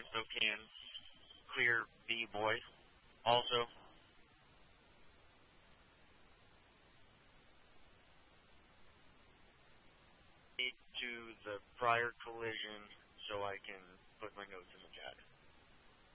also can clear B boy. Also, to the prior collision so I can put my notes in the chat.